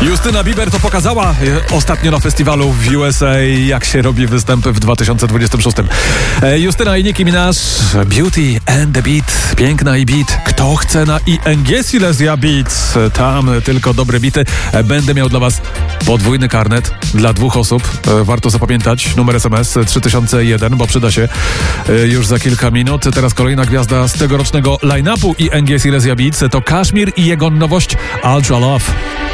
Justyna Bieber to pokazała ostatnio na festiwalu w USA, jak się robi występy w 2026. Justyna i Nicki Minaj, Beauty and the Beat, piękna i beat. Kto chce na ING Silesia Beats? Tam tylko dobre bity. Będę miał dla was podwójny karnet dla 2 osób. Warto zapamiętać numer SMS 3001, bo przyda się już za kilka minut. Teraz kolejna gwiazda z tegorocznego line-upu ING Silesia Beats to Kashmir i jego nowość Ultra Love.